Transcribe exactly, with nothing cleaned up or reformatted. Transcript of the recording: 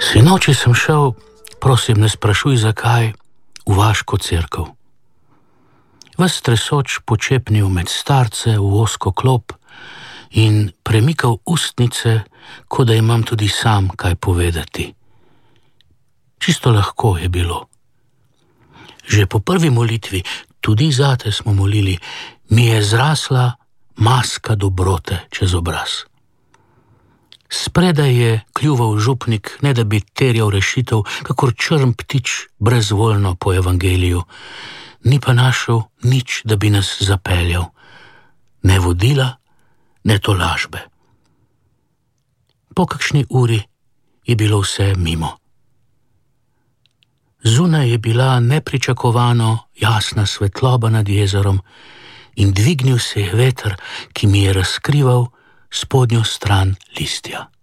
Sinoči sem šel, prosim, ne sprašuj zakaj, v vaško cerkev. Ves tresoč počepnil med starce v ozko klop in premikal ustnice, kot da imam tudi sam kaj povedati. Čisto lahko je bilo. Že po prvi molitvi, tudi zate smo molili, mi je zrasla maska dobrote čez obraz. Spredaj je kljuval župnik, ne da bi terjal rešitev, kakor črn ptič brezvoljno po evangeliju, ni pa našel nič, da bi nas zapeljal. Ne vodila, ne tolažbe. Po kakšni uri je bilo vse mimo. Zunaj je bila nepričakovano jasna svetloba nad jezerom in dvignil se je veter, ki mi je razkrival spodnjo stran listja.